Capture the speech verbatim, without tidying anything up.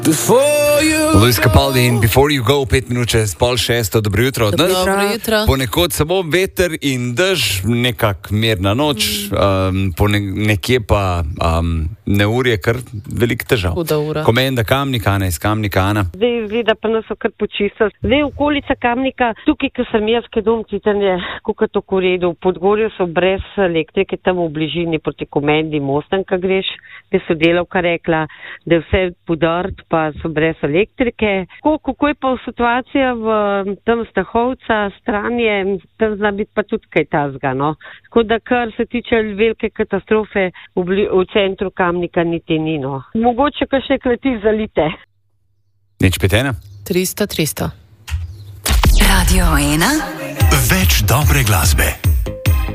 Luis Capaldi in Before You Go, pet minut čez pol šesto, dobro jutro. Dobro jutro. Ponekod samo veter in dež, nekak mirna noč, mm. um, po ne, nekje pa um, neurje, kar velik težav. Komenda Kamnika, Ana iz Kamnika, Ana. Zdaj izgleda pa nas so kar počistili. Zdaj okolica Kamnika, tukaj, ko sem jaz, kaj dom, tam je kukaj to koredu. V Podgorju so brez elektrike, tam v bližini proti Komendi Mosten, ko greš, bi so delavka rekla, da je vse podrt, pa so brez elektrike. Kako, kako je pa situacija v tam Stahovca, stranje, tam zna biti pa tudi kaj tazga, no. Tako da, kar se tiče velike katastrofe v, bli, v centru Kamnika niti ni, no. Mogoče kakšne kleti zalite. Nič petena? tristo, tristo. Radio ena. Več dobre glasbe.